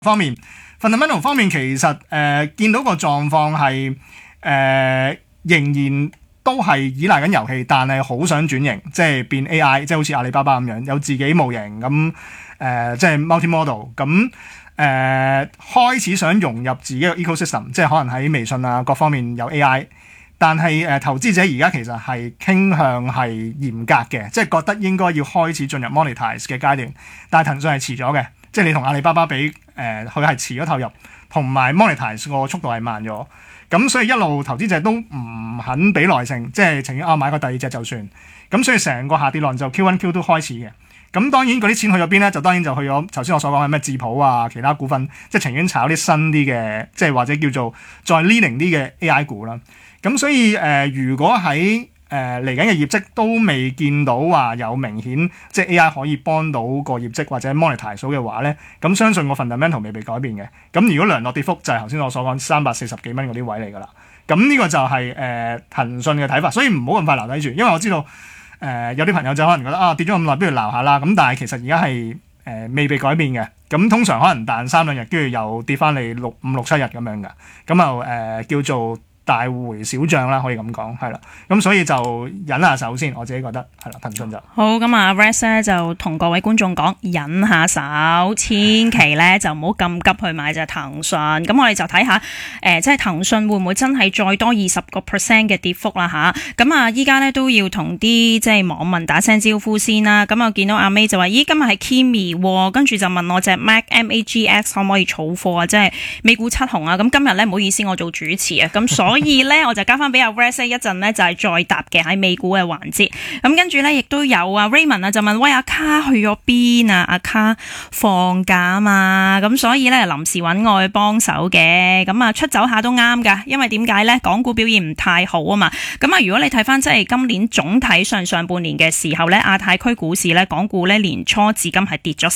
方面 fundamental 方面其實見到個狀況係仍然都係依賴緊遊戲，但係好想轉型，即係變 AI， 即係好似阿里巴巴咁樣有自己模型咁即係 multi-model 咁開始想融入自己嘅 ecosystem， 即係可能喺微信啊各方面有 AI， 但係投資者而家其實係傾向係嚴格嘅，即係覺得應該要開始進入 monetize 嘅階段，但係騰訊係遲咗嘅。即係你同阿里巴巴比，佢係遲咗投入，同埋 monetize 個速度係慢咗，咁所以一路投資者都唔肯俾耐性，即係情願買個第二隻就算，咁所以成個下跌浪就 Q1、Q2 開始嘅。咁當然嗰啲錢去咗邊咧？就當然就去咗頭先我所講嘅咩智譜啊，其他股份，即係情願炒啲新啲嘅，即係或者叫做再 leading 啲嘅 AI 股啦。咁所以如果喺嚟緊嘅業績都未見到話有明顯即係 AI 可以幫到個業績或者 monetize 嘅話咧，咁相信個 fundamental 未被改變嘅。咁如果量落跌幅就係頭先我所講340幾蚊嗰啲位嚟㗎啦。咁呢個就係騰訊嘅睇法，所以唔好咁快留低住，因為我知道有啲朋友就可能覺得跌咗咁耐，不如撈下啦。咁但係其實而家係未被改變嘅。咁通常可能彈3-2日，跟住又跌翻嚟5、6、7日咁樣㗎。咁就叫做大回小漲啦，可以咁講，係啦。咁所以就忍下手先，我自己覺得係啦。騰訊就好咁啊 Rex 咧就同各位觀眾講，忍下手，千祈咧就唔好咁急去買隻騰訊。咁我哋就睇下即係騰訊會唔會真係再多20% 嘅跌幅啦吓。咁啊依家咧都要同啲即係網民打聲招呼先啦。咁啊見到阿 May 就話咦今日係 Kimi， 跟住就問我隻 Mac MAGX 可唔可以儲貨啊？即係美股7紅啊。咁今日咧唔好意思，我做主持啊，咁所以咧我就交翻俾阿 Rex 一陣咧就係再答嘅喺美股嘅環節。咁跟住咧亦都有啊 Raymond 啊就問喂阿卡去咗邊啊？阿卡放假啊嘛，咁所以咧臨時揾我去幫手嘅。咁啊出走下都啱噶，因為點解咧？港股表現唔太好啊嘛。咁啊如果你睇翻即係今年總體上半年嘅時候咧，亞太區股市咧，港股咧年初至今係跌咗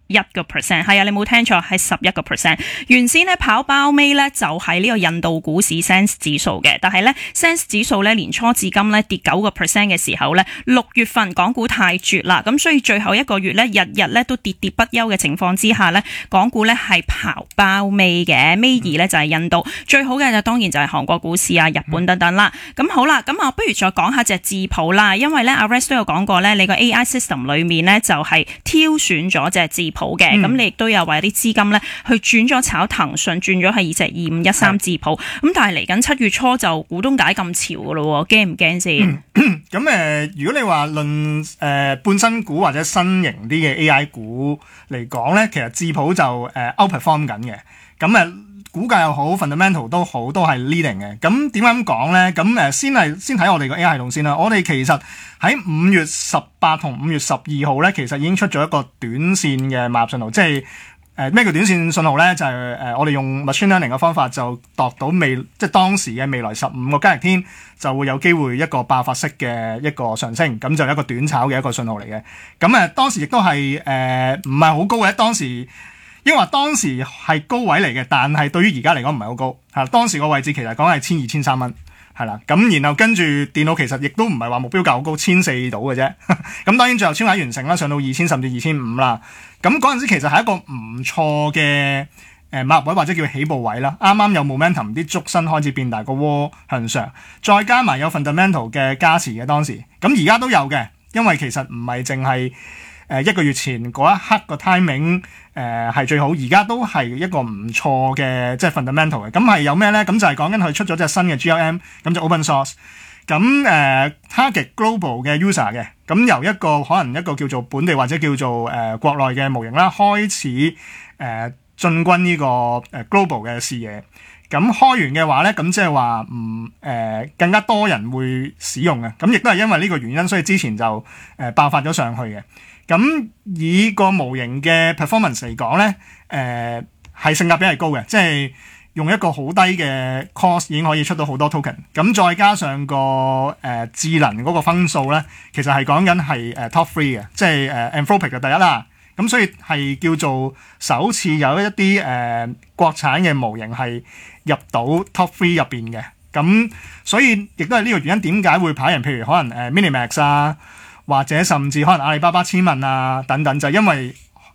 11%，係啊，你冇聽錯，係11%。原先咧跑包尾咧就係呢個印度股市 SENS 指數嘅，但係咧 SENS 指數咧年初至今咧跌9%嘅時候咧，6月份港股太絕啦，咁所以最後一個月咧日日咧都跌不休嘅情況之下咧，港股咧係跑包尾嘅，尾二咧就係印度，最好嘅就當然就係韓國股市啊、日本等等啦。咁好啦，咁啊不如再講下隻智譜啦，因為咧阿 Rex 都有講過咧，你個 AI system 裏面咧就係挑選咗隻智譜嘅，咁你亦都有為啲資金咧去轉咗炒騰訊，轉咗係隻2513智譜，咁但係嚟緊7月初就股東解咁潮噶咯，驚唔驚先？ 咁如果你話論半新股或者新型啲嘅 AI 股嚟講咧，其實智譜就outperform 緊嘅，咁股價又好 fundamental 都好，都係 leading 嘅。咁點解咁講咧？咁先睇我哋個 AI 系統先啦。我哋其實喺5月18同5月12號咧，其實已經出咗一個短線嘅買入信號，即係咩叫短線信號咧？就係我哋用 machine learning 嘅方法就度到即係當時嘅未來15個交易天就會有機會一個爆發式嘅一個上升，咁就一個短炒嘅一個信號嚟嘅。咁當時亦都係唔係好高嘅，當時。因為當時係高位嚟嘅，但係對於而家嚟講唔係好高嚇。當時個位置其實講係1200、1300蚊，係啦。咁然後跟住電腦其實亦都唔係話目標價好高，1400到嘅啫。咁當然最後超額完成啦，上到2000甚至2500啦。咁嗰陣時其實係一個唔錯嘅買入位或者叫起步位啦。啱啱有 momentum 啲燭身開始變大，個窩向上，再加埋有 fundamental 嘅加持嘅當時。咁而家都有嘅，因為其實唔係淨係1個月前嗰一刻個 timing。係最好，而家都係一個唔錯嘅即係 fundamental 嘅。咁係有咩咧？咁就係講緊佢出咗隻新嘅 GLM， 咁就 open source。咁target global 嘅 user 嘅，咁由一個可能一個叫做本地或者叫做國內嘅模型啦，開始進軍呢個global 嘅視野。咁開完嘅話咧，咁即係話更加多人會使用嘅。咁亦都係因為呢個原因，所以之前就爆發咗上去嘅。咁以個模型嘅 performance 嚟講咧，係性價比係高嘅，即係用一個好低嘅 cost 已經可以出到好多 token。咁再加上個智能嗰個分數咧，其實係講緊係top 3嘅，即係Anthropic 嘅第一啦。咁所以係叫做首次有一啲國產嘅模型係入到 top 3入邊嘅。咁所以亦都係呢個原因，點解會跑贏譬如可能Minimax啊，或者甚至可能阿里巴巴千問啊等等，就係因為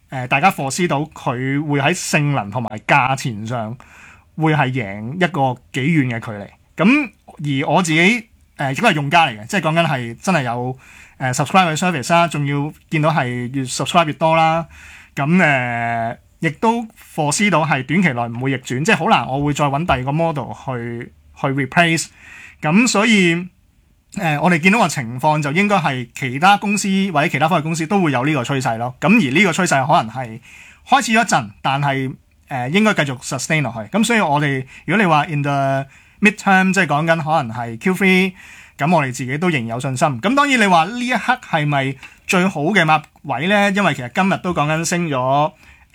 大家 foresee 到佢會喺性能同埋價錢上會係贏一個幾遠嘅距離。咁而我自己亦都係用家嚟嘅，即係講緊係真係有subscribe 嘅 service 啦，仲要見到係越 subscribe 越多啦。咁亦都 foresee 到係短期內唔會逆轉，即係好難我會再揾第二個 model 去 replace。咁所以我哋見到個情況就應該係其他公司或者其他科技公司都會有呢個趨勢咯。咁而呢個趨勢可能係開始咗一陣，但係應該繼續 sustain 落去。咁所以我哋如果你話 in the midterm 即係講緊可能係 Q3，咁我哋自己都仍然有信心。咁當然你話呢一刻係咪最好嘅碼位呢？因為其實今日都講緊升咗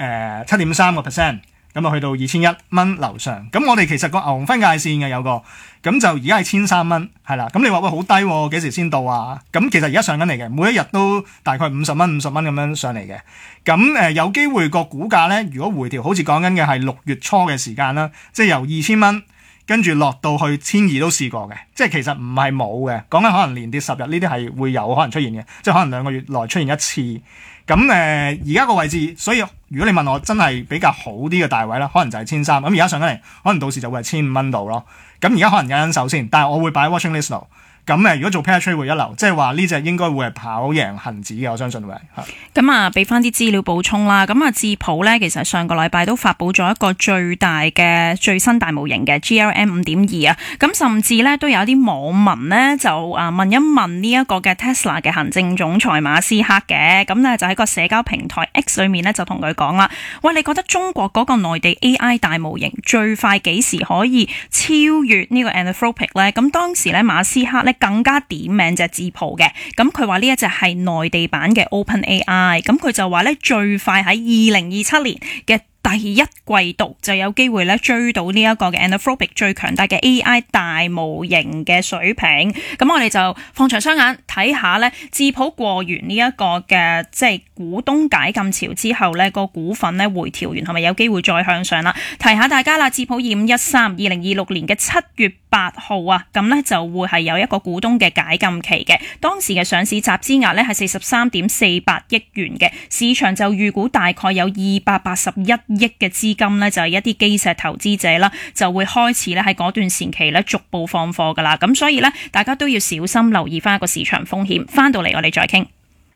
7.3%，咁啊去到2100蚊樓上。咁我哋其實個牛熊分界線嘅有個，咁就而家係1300蚊，係啦。咁你話喂好低喎，幾時先到啊？咁其實而家上緊嚟嘅，每一日都大概50蚊咁樣上嚟嘅。咁有機會個股價呢，如果回調，好似講緊嘅係6月初嘅時間啦，即係由2000蚊跟住落到去1200都試過嘅，即係其實唔係冇嘅。講緊可能連跌10日呢啲係會有可能出現嘅，即係可能2個月內出現一次。咁而家個位置，所以如果你問我真係比較好啲嘅大位啦，可能就係1300。咁而家上緊嚟，可能到時就會係1500蚊度咯。咁而家可能有人手先，但係我會擺 watching list 度。咁如果做 pair trade 會一流，即係話呢隻應該會係跑贏恒指嘅，我相信會係。 咁啊，俾翻啲資料補充啦。咁啊，智普咧，其實上個禮拜都發布咗一個最大嘅最新大模型嘅 GLM 5.2啊。咁甚至咧都有啲網民咧就問一問呢一個嘅 Tesla 嘅行政總裁馬斯克嘅。咁咧就喺個社交平台 X 裏面咧就同佢講啦，喂，你覺得中國嗰個內地 AI 大模型最快幾時可以超越呢個 Anthropic 咧？咁當時咧馬斯克咧更加點名隻智普嘅，咁佢話呢一隻係內地版嘅 OpenAI， 咁佢就話咧最快喺2027年嘅第一季度就有機會咧追到呢一個嘅 Anthropic 最強大嘅 AI 大模型嘅水平。咁我哋就放長雙眼睇下咧，智普過完呢一個嘅即係股東解禁潮之後咧，個股份咧回調完係咪有機會再向上啦？提下大家啦，智普25132026年嘅7月8號啊，咁咧就會係有一個股東嘅解禁期嘅。當時嘅上市集資額咧係43.48億元嘅，市場就預估大概有281億嘅資金咧，就係一啲基石投資者啦，就會開始咧喺嗰段時期咧逐步放貨噶啦。咁所以咧，大家都要小心留意翻一個市場風險。翻到嚟我哋再傾。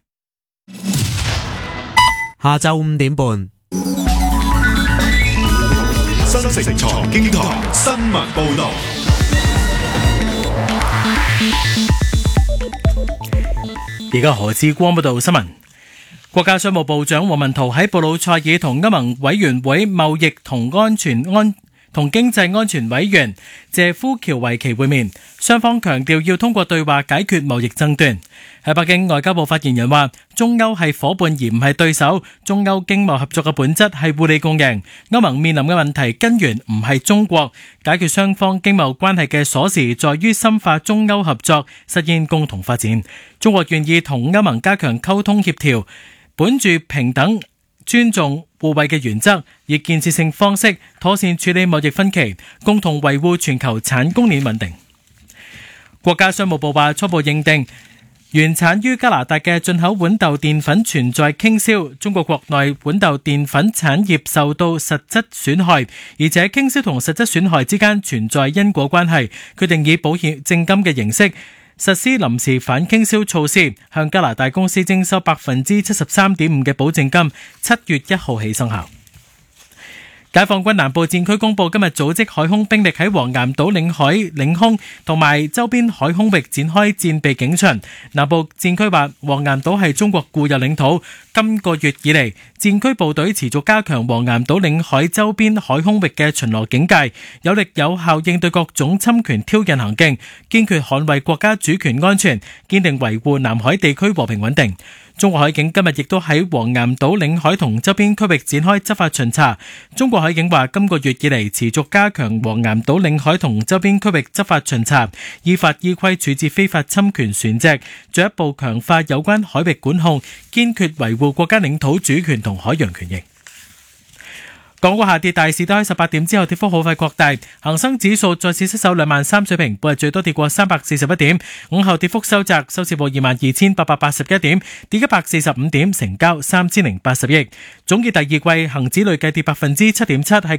下晝5點半， 新城財經台新聞報道。 而家何志光報道新聞。國家商務部長王文濤喺布魯塞爾同歐盟委員會貿易同經濟安全委員謝夫喬維奇會面，雙方強調要通過對話解決貿易爭端。喺北京，外交部發言人話，中歐係夥伴而唔係對手，中歐經貿合作嘅本質係互利共贏。歐盟面臨嘅問題根源唔係中國，解決雙方經貿關係嘅鎖匙在於深化中歐合作，實現共同發展。中國願意同歐盟加強溝通協調，本住平等、尊重、互惠嘅原則，以建設性方式妥善處理貿易分歧，共同維護全球產供鏈穩定。國家商務部話初步認定，原產於加拿大嘅進口豌豆澱粉存在傾銷，中國國內豌豆澱粉產業受到實質損害，而且傾銷同實質損害之間存在因果關係，決定以保險證金嘅形式實施臨時反傾銷措施，向加拿大公司徵收73.5%嘅保證金，7月1號起生效。解放軍南部戰區公佈今日組織海空兵力喺黃岩島領海領空同埋周邊海空域展開戰備警巡。南部戰區話，黃岩島係中國固有領土，今個月以嚟，戰區部隊持續加強黃岩島領海周邊海空域嘅巡邏警戒，有力有效應對各種侵權挑釁行徑，堅決捍衛國家主權安全，堅定維護南海地區和平穩定。中國海警今日亦都喺黃岩島領海同周邊區域展開執法巡查。中國海警話，今個月以嚟持續加強黃岩島領海同周邊區域執法巡查，依法依規處置非法侵權船隻，進一步強化有關海域管控，堅決維護國家領土主權同海洋權益。 港股下跌，大市都喺18點之後跌幅好快擴大，恒生指數再次失守23000水平，半日最多跌過341點，午後跌幅收窄，收市報22881點，跌145點，成交3080億。總結第二季恒指累計跌7.7%，係